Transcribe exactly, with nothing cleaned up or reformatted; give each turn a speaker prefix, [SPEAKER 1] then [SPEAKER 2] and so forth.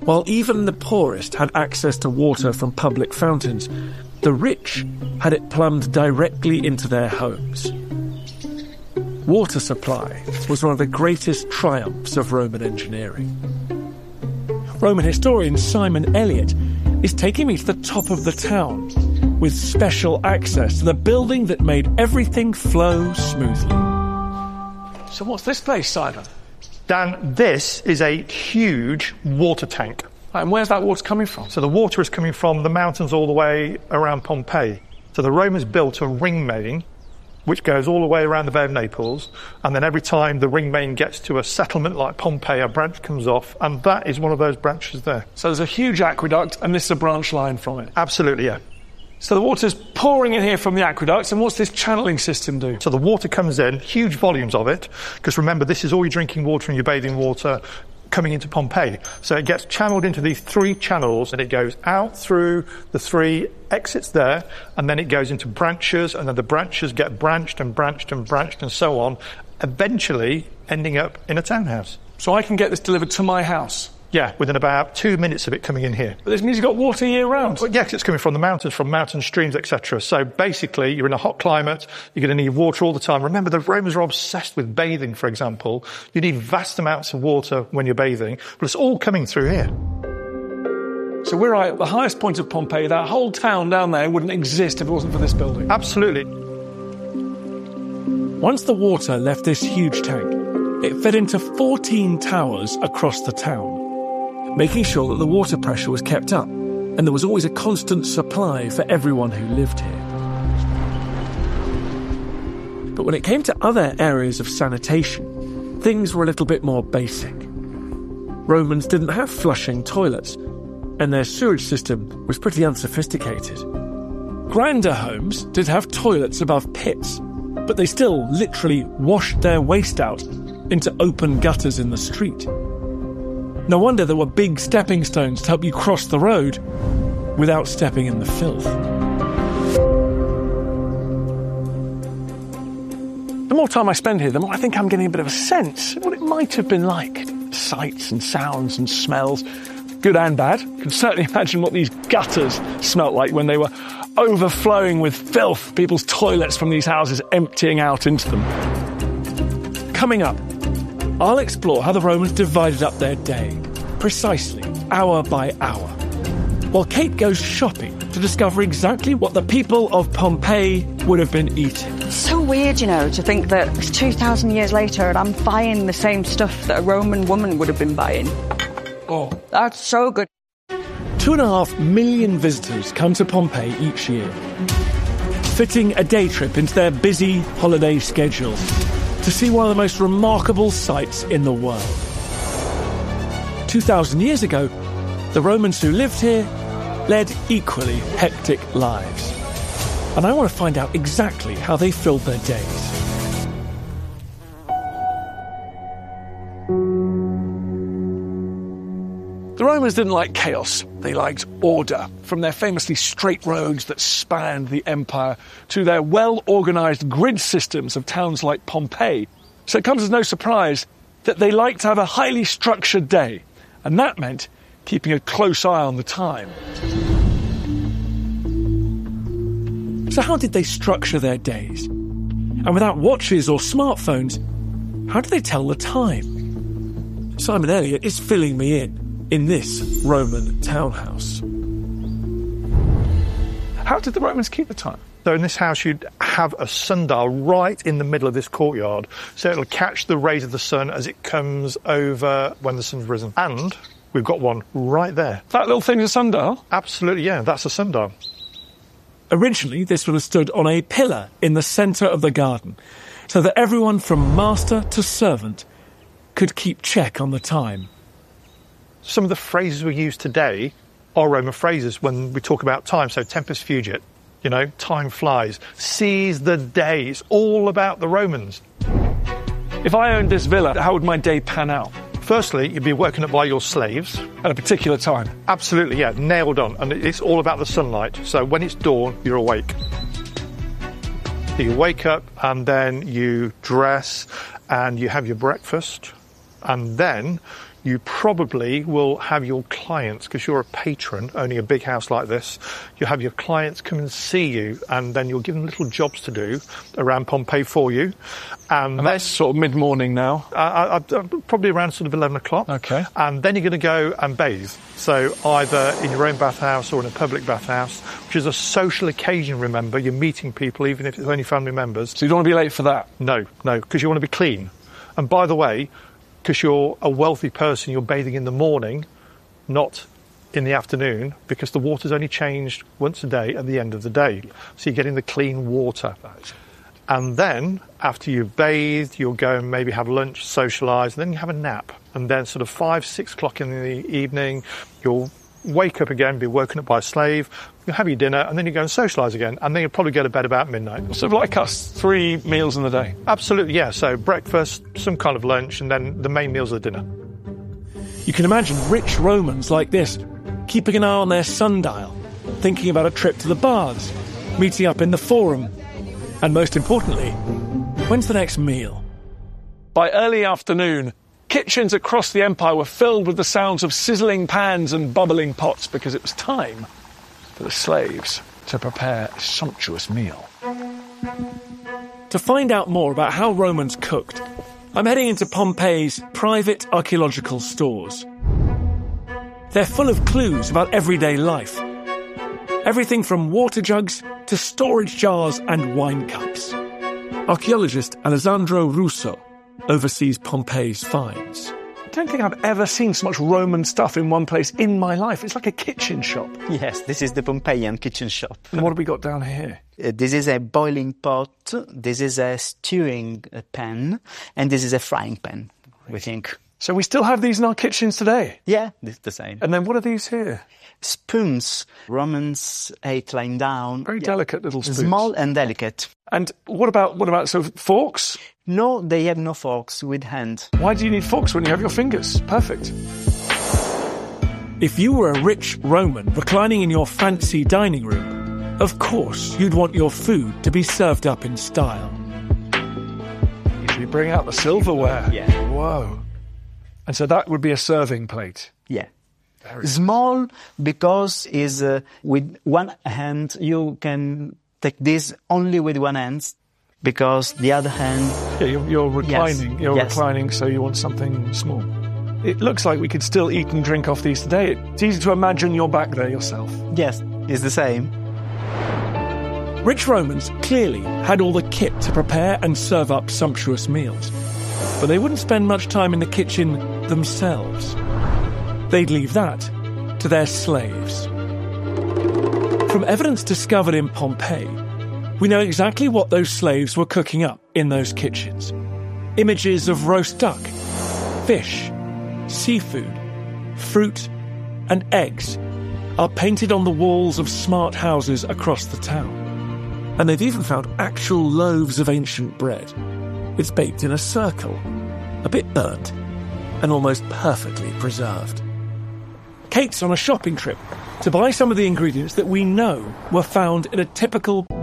[SPEAKER 1] While even the poorest had access to water from public fountains, the rich had it plumbed directly into their homes. Water supply was one of the greatest triumphs of Roman engineering. Roman historian Simon Elliott is taking me to the top of the town with special access to the building that made everything flow smoothly. So what's this place, Simon?
[SPEAKER 2] Dan, this is a huge water tank.
[SPEAKER 1] And where's that water coming from?
[SPEAKER 2] So the water is coming from the mountains all the way around Pompeii. So the Romans built a ring main which goes all the way around the Bay of Naples, and then every time the ring main gets to a settlement like Pompeii, a branch comes off, and that is one of those branches there.
[SPEAKER 1] So there's a huge aqueduct, and this is a branch line from it?
[SPEAKER 2] Absolutely, yeah.
[SPEAKER 1] So the water's pouring in here from the aqueducts, and what's this channeling system do?
[SPEAKER 2] So the water comes in, huge volumes of it, because remember, this is all your drinking water and your bathing water coming into Pompeii. So it gets channeled into these three channels, and it goes out through the three exits there, and then it goes into branches, and then the branches get branched and branched and branched and so on, eventually ending up in a townhouse.
[SPEAKER 1] So I can get this delivered to my house?
[SPEAKER 2] Yeah, within about two minutes of it coming in here.
[SPEAKER 1] But this means you've got water year round?
[SPEAKER 2] Well, yeah, 'cause it's coming from the mountains, from mountain streams, et cetera. So basically, you're in a hot climate, you're going to need water all the time. Remember, the Romans are obsessed with bathing, for example. You need vast amounts of water when you're bathing, but it's all coming through here.
[SPEAKER 1] So we're right at the highest point of Pompeii. That whole town down there wouldn't exist if it wasn't for this building.
[SPEAKER 2] Absolutely.
[SPEAKER 1] Once the water left this huge tank, it fed into fourteen towers across the town, making sure that the water pressure was kept up and there was always a constant supply for everyone who lived here. But when it came to other areas of sanitation, things were a little bit more basic. Romans didn't have flushing toilets, and their sewage system was pretty unsophisticated. Grander homes did have toilets above pits, but they still literally washed their waste out into open gutters in the street. No wonder there were big stepping stones to help you cross the road without stepping in the filth. The more time I spend here, the more I think I'm getting a bit of a sense of what it might have been like. Sights and sounds and smells, good and bad. Can certainly imagine what these gutters smelt like when they were overflowing with filth, people's toilets from these houses emptying out into them. Coming up, I'll explore how the Romans divided up their day, precisely, hour by hour, while Kate goes shopping to discover exactly what the people of Pompeii would have been eating.
[SPEAKER 3] It's so weird, you know, to think that it's two thousand years later and I'm buying the same stuff that a Roman woman would have been buying.
[SPEAKER 1] Oh,
[SPEAKER 3] that's so good.
[SPEAKER 1] Two and a half million visitors come to Pompeii each year, fitting a day trip into their busy holiday schedule to see one of the most remarkable sights in the world. Two thousand years ago, the Romans who lived here led equally hectic lives. And I want to find out exactly how they filled their days. The Romans didn't like chaos, they liked order. From their famously straight roads that spanned the empire to their well-organised grid systems of towns like Pompeii. So it comes as no surprise that they liked to have a highly structured day, and that meant keeping a close eye on the time. So how did they structure their days? And without watches or smartphones, how did they tell the time? Simon Elliott is filling me in. in this Roman townhouse. How did the Romans keep the time?
[SPEAKER 2] So in this house, you'd have a sundial right in the middle of this courtyard, so it'll catch the rays of the sun as it comes over when the sun's risen. And we've got one right there.
[SPEAKER 1] That little thing's a sundial?
[SPEAKER 2] Absolutely, yeah, that's a sundial.
[SPEAKER 1] Originally, this would have stood on a pillar in the centre of the garden, so that everyone from master to servant could keep check on the time.
[SPEAKER 2] Some of the phrases we use today are Roman phrases when we talk about time. So tempus fugit, you know, time flies. Seize the day. It's all about the Romans.
[SPEAKER 1] If I owned this villa, how would my day pan out?
[SPEAKER 2] Firstly, you'd be woken up by your slaves.
[SPEAKER 1] At a particular time?
[SPEAKER 2] Absolutely, yeah, nailed on. And it's all about the sunlight. So when it's dawn, you're awake. You wake up and then you dress and you have your breakfast. And then you probably will have your clients, because you're a patron, owning a big house like this, you have your clients come and see you, and then you'll give them little jobs to do around Pompeii for you. And,
[SPEAKER 1] And that's sort of mid-morning now.
[SPEAKER 2] Uh, uh, probably around sort of eleven o'clock.
[SPEAKER 1] Okay.
[SPEAKER 2] And then you're going to go and bathe. So either in your own bathhouse or in a public bathhouse, which is a social occasion, remember. You're meeting people, even if it's only family members.
[SPEAKER 1] So you don't want to be late for that?
[SPEAKER 2] No, no, because you want to be clean. And by the way, because you're a wealthy person, you're bathing in the morning, not in the afternoon, because the water's only changed once a day at the end of the day. So you're getting the clean water. And then, after you've bathed, you'll go and maybe have lunch, socialise, and then you have a nap. And then sort of five, six o'clock in the evening, you'll wake up again, be woken up by a slave, you'll have your dinner, and then you go and socialise again. And then you'll probably go to bed about midnight.
[SPEAKER 1] Sort of like us, three meals in the day.
[SPEAKER 2] Absolutely, yeah. So breakfast, some kind of lunch, and then the main meals of the dinner.
[SPEAKER 1] You can imagine rich Romans like this, keeping an eye on their sundial, thinking about a trip to the baths, meeting up in the forum, and most importantly, when's the next meal? By early afternoon, kitchens across the empire were filled with the sounds of sizzling pans and bubbling pots, because it was time for the slaves to prepare a sumptuous meal. To find out more about how Romans cooked, I'm heading into Pompeii's private archaeological stores. They're full of clues about everyday life. Everything from water jugs to storage jars and wine cups. Archaeologist Alessandro Russo oversees Pompeii's finds. I don't think I've ever seen so much Roman stuff in one place in my life. It's like a kitchen shop.
[SPEAKER 4] Yes, this is the Pompeian kitchen shop.
[SPEAKER 1] And what have we got down here?
[SPEAKER 4] Uh, this is a boiling pot, this is a stewing uh, pan, and this is a frying pan, we think.
[SPEAKER 1] So we still have these in our kitchens today?
[SPEAKER 4] Yeah, it's the same.
[SPEAKER 1] And then what are these here?
[SPEAKER 4] Spoons. Romans ate lying down.
[SPEAKER 1] Very
[SPEAKER 4] Yeah.
[SPEAKER 1] delicate little spoons.
[SPEAKER 4] Small and delicate.
[SPEAKER 1] And what about, what about, so forks?
[SPEAKER 4] No, they have no forks with hand.
[SPEAKER 1] Why do you need forks when you have your fingers? Perfect. If you were a rich Roman reclining in your fancy dining room, of course you'd want your food to be served up in style. Usually bring out the silverware.
[SPEAKER 4] Yeah.
[SPEAKER 1] Whoa. And so that would be a serving plate.
[SPEAKER 4] Yeah.
[SPEAKER 1] Very
[SPEAKER 4] Small because is uh, with one hand you can take this only with one hand, because the other hand.
[SPEAKER 1] Yeah, you're, you're reclining.
[SPEAKER 4] Yes.
[SPEAKER 1] You're
[SPEAKER 4] Yes.
[SPEAKER 1] reclining, so you want something small. It looks like we could still eat and drink off these today. It's easy to imagine you're back there yourself.
[SPEAKER 4] Yes, it's the same.
[SPEAKER 1] Rich Romans clearly had all the kit to prepare and serve up sumptuous meals. But they wouldn't spend much time in the kitchen themselves. They'd leave that to their slaves. From evidence discovered in Pompeii, we know exactly what those slaves were cooking up in those kitchens. Images of roast duck, fish, seafood, fruit, and eggs are painted on the walls of smart houses across the town. And they've even found actual loaves of ancient bread. It's baked in a circle, a bit burnt, and almost perfectly preserved. Kate's on a shopping trip to buy some of the ingredients that we know were found in a typical